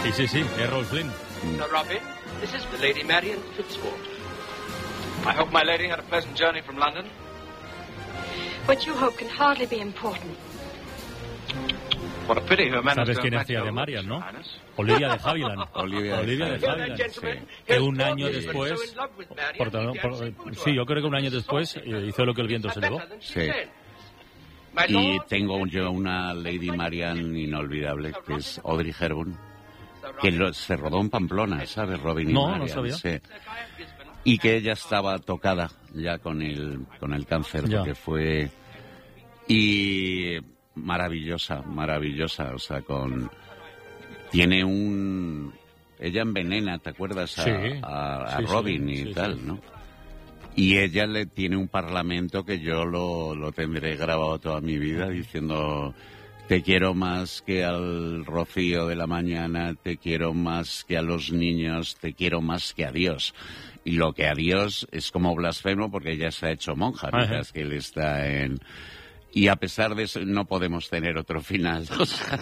Sí, Errol Flynn. Now, Robbie, this is the Lady Marian Fitzward. I hope my lady had a pleasant journey from London. What you hope can hardly be important. What a pity her manners ¿Sabes don't quién match hacía her de looks, Marian, no? Your Highness. Olivia de Havilland. Olivia de Havilland, sí. que un año después, sí, yo creo que un año después hizo lo que el viento se llevó. Sí. Y tengo yo una Lady Marian inolvidable, que es Audrey Hepburn, que se rodó en Pamplona, ¿sabes, Robin y Marian? No sabía. Sí. Y que ella estaba tocada ya con el cáncer, Ya. porque fue... Y maravillosa, o sea, tiene un... Ella envenena, ¿te acuerdas? A Robin y tal, sí. ¿no? Y ella le tiene un parlamento que yo lo tendré grabado toda mi vida diciendo: te quiero más que al rocío de la mañana, te quiero más que a los niños, te quiero más que a Dios. Y lo que a Dios es como blasfemo porque ella se ha hecho monja, mientras que él está en... Y a pesar de eso, no podemos tener otro final. O sea,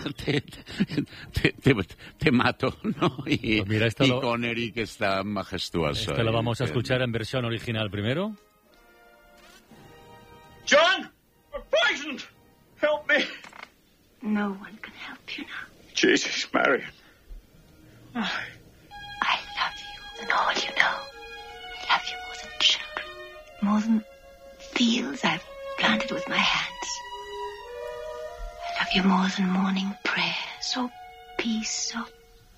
te mato, ¿no? Y, Pues mira, y Connery, que está majestuoso. Esto lo vamos a escuchar en versión original primero. John! We're poisoned! Help me! No one can help you now. Jesus, Marion. I love you than all you know. I love you more than children. More than fields I've planted with my hands. I love you more than morning prayers or peace or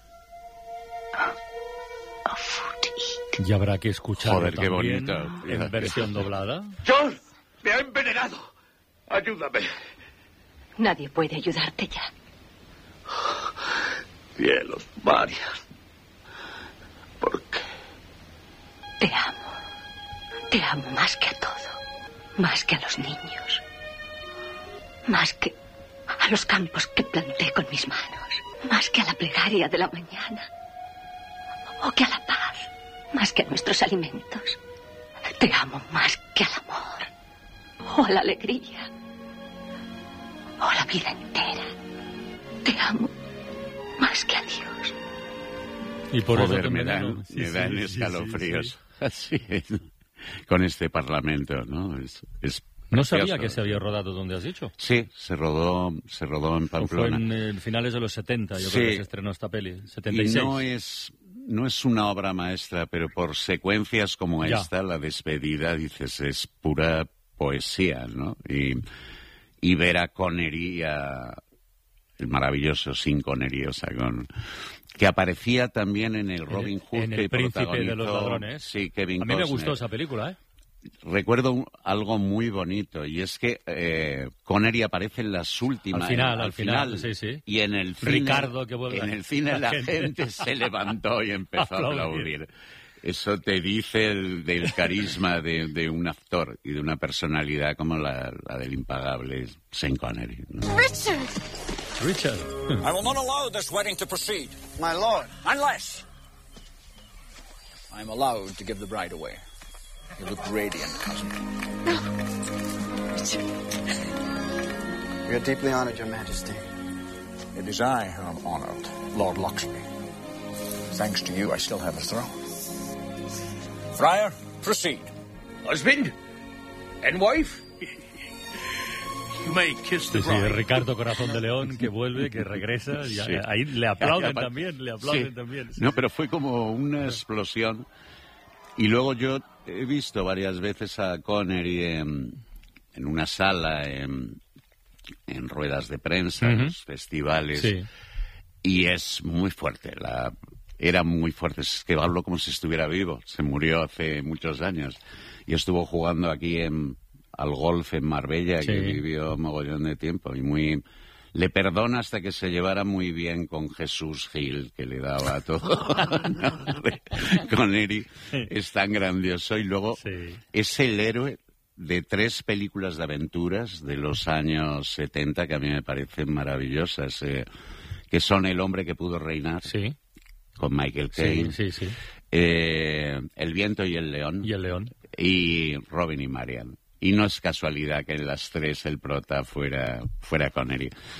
food to eat. Y habrá que escucharlo Joder, qué también bonito. en versión doblada. John, me ha envenenado. Ayúdame. Nadie puede ayudarte ya. Cielos, Marian. ¿Por qué? Te amo. Te amo más que a todo. Más que a los niños. Más que a los campos que planté con mis manos. Más que a la plegaria de la mañana. O que a la paz. Más que a nuestros alimentos. Te amo más que al amor. O a la alegría. O a la vida entera. Te amo más que a Dios. Y por Joder, eso me envenenó. dan escalofríos. Así es. Con este parlamento, ¿no? Es No sabía precioso. que se había rodado donde has dicho. Sí, se rodó en O fue Pamplona. en finales de los 70, yo Sí. creo que se estrenó esta peli. Y 76. no es una obra maestra, pero por secuencias como Ya. esta, la despedida, dices, es pura poesía, ¿no? Y ver a Connery, el maravilloso Sean Connery, o sea, que aparecía también en el Robin Hood, en que El Príncipe protagonizó, de los Ladrones. Sí, Kevin A mí me Costner. gustó esa película, ¿eh? Recuerdo algo muy bonito, y es que Connery aparece en las últimas. Al final, sí. Y en el cine, Ricardo, que vuelve. en el cine la gente se levantó y empezó a aplaudir. Eso te dice del carisma de un actor y de una personalidad como la del impagable Sean Connery, ¿no? Richard. I will not allow this wedding to proceed. My lord. Unless I'm allowed to give the bride away. You look radiant, cousin. We are deeply honored, Your Majesty. It is I who am honored, Lord Luxury. Thanks to you, I still have a throne. Friar, proceed. Husband and wife. You may kiss the Sí, bride. Ricardo Corazón de León, que vuelve, que regresa. Y Sí. ahí le aplauden Sí. también. Sí. No, pero fue como una explosión. Y luego yo he visto varias veces a Connery en una sala, en ruedas de prensa, en los festivales. Sí. Y es muy fuerte. Era muy fuerte. Es que hablo como si estuviera vivo. Se murió hace muchos años. Y estuvo jugando aquí al golf en Marbella, Sí. que vivió mogollón de tiempo. Y le perdona hasta que se llevara muy bien con Jesús Gil, que le daba todo. Connery es tan grandioso. Y luego es el héroe de 3 películas de aventuras de los años 70 que a mí me parecen maravillosas, que son El hombre que pudo reinar, con Michael Caine, Sí. El viento y el león, y Robin y Marian. Y no es casualidad que en las 3 el prota fuera Connery.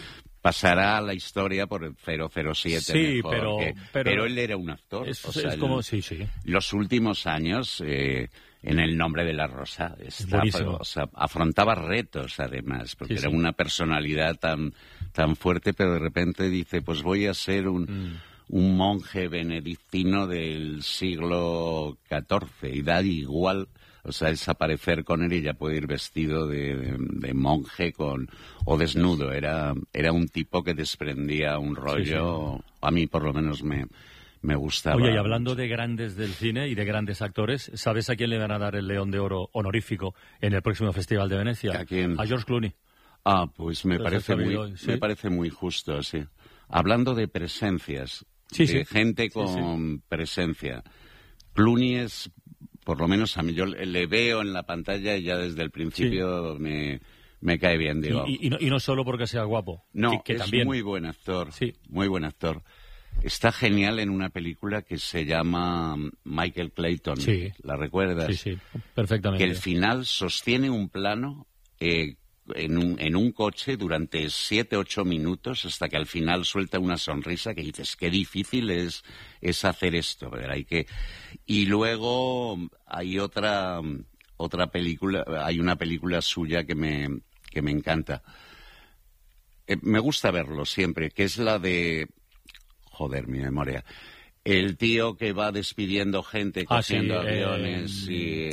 pasará a la historia por el 007 sí, mejor, pero él era un actor. Es como, sí. Los últimos años, en El nombre de la rosa, afrontaba retos además, porque era una personalidad tan fuerte, pero de repente dice, pues voy a ser un monje benedictino del siglo XIV, y da igual. O sea, es aparecer con él y ya puede ir vestido de monje o desnudo. Era un tipo que desprendía un rollo, a mí por lo menos me gustaba. Oye, y hablando de grandes del cine y de grandes actores, ¿sabes a quién le van a dar el León de Oro honorífico en el próximo Festival de Venecia? ¿A quién? A George Clooney. Ah, pues me parece muy justo, sí. Hablando de presencias, gente con presencia, Clooney es... Por lo menos a mí, yo le veo en la pantalla y ya desde el principio me cae bien, digo. Y no solo porque sea guapo. No, que es también. muy buen actor, muy buen actor. Está genial en una película que se llama Michael Clayton. Sí. ¿La recuerdas? Sí, perfectamente. Que el final sostiene un plano en un coche durante 7-8 minutos hasta que al final suelta una sonrisa que dices, qué difícil es hacer esto. Y luego hay otra película, hay una película suya que me encanta. Me gusta verlo siempre, que es la de... Joder, mi memoria. El tío que va despidiendo gente, cogiendo aviones y...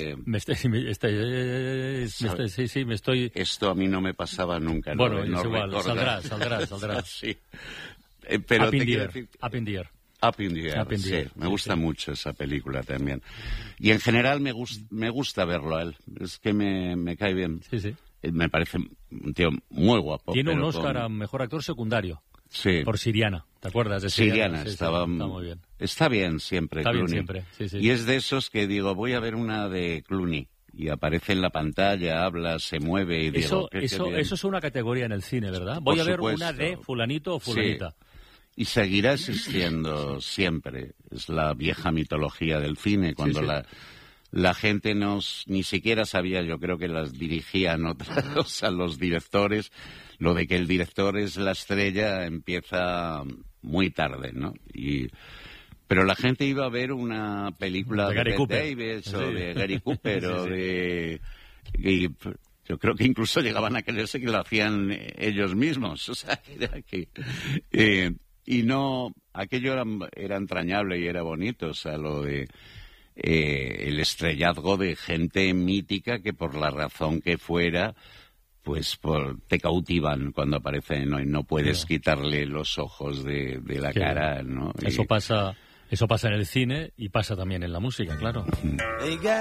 Esto a mí no me pasaba nunca. Bueno, es igual, saldrás. Sí. Pero Up in the Air. Up in the Air, sí. Me gusta mucho esa película también. Y en general me gusta verlo a él. Es que me cae bien. Sí. Me parece un tío muy guapo. Tiene un Oscar a Mejor Actor Secundario. Sí. Por Siriana. ¿Te acuerdas de Siriana? Está muy bien. Está bien siempre, Está Clooney. Bien siempre, sí. Y es de esos que digo, voy a ver una de Clooney. Y aparece en la pantalla, habla, se mueve y digo... Eso es una categoría en el cine, ¿verdad? Voy a ver una de fulanito o fulanita. Sí. Y seguirá existiendo siempre. Es la vieja mitología del cine, cuando la gente ni siquiera sabía, yo creo que las dirigían otros, a los directores. Lo de que el director es la estrella empieza muy tarde, ¿no? Pero la gente iba a ver una película de Bette Davis o de Gary Cooper o de... Y yo creo que incluso llegaban a creerse que lo hacían ellos mismos. O sea, y no... Aquello era entrañable y era bonito. O sea, lo de... el estrellazgo de gente mítica que por la razón que fuera... pues te cautivan cuando aparecen, ¿no? Y no puedes quitarle los ojos de la cara, ¿no? Eso pasa en el cine y pasa también en la música, claro.